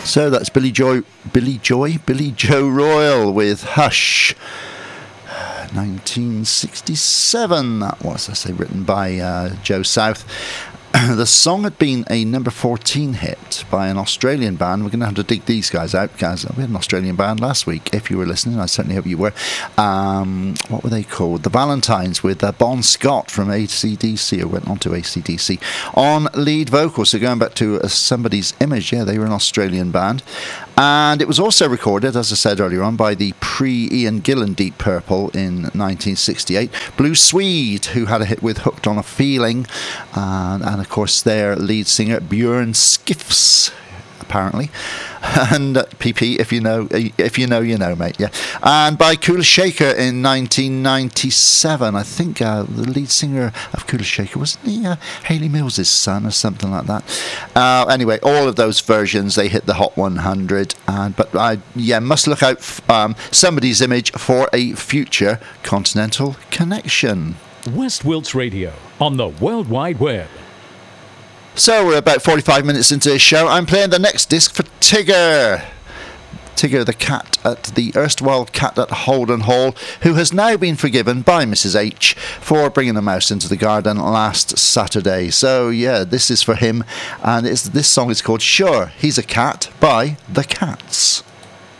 So that's Billy Joe Royal with Hush. 1967 that was, I say, written by Joe South. The song had been a number 14 hit by an Australian band. We're going to have to dig these guys out, because we had an Australian band last week. If you were listening, I certainly hope you were. What were they called? The Valentines, with Bon Scott from AC/DC, or went on to AC/DC, on lead vocals. So going back to Somebody's Image, yeah, they were an Australian band. And it was also recorded, as I said earlier on, by the pre-Ian Gillan Deep Purple in 1968. Blue Swede, who had a hit with Hooked on a Feeling, and of course their lead singer Björn Skifs, apparently, and PP, if you know, you know, mate. Yeah, and by Kula Shaker in 1997. I think the lead singer of Kula Shaker, wasn't he Hayley Mills' son or something like that? Anyway, all of those versions, they hit the Hot 100. But I must look out Somebody's Image for a future Continental Connection. West Wilts Radio on the World Wide Web. So we're about 45 minutes into the show. I'm playing the next disc for Tigger. Tigger, the cat at the erstwhile cat at Holden Hall, who has now been forgiven by Mrs. H for bringing a mouse into the garden last Saturday. So yeah, this is for him, and this song is called Sure He's a Cat by The Cats.